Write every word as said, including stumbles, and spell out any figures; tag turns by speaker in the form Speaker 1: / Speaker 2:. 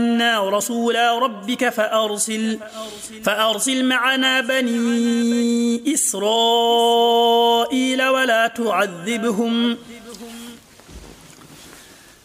Speaker 1: رسول ربك فأرسل, فأرسل معنا بني إسرائيل ولا تعذبهم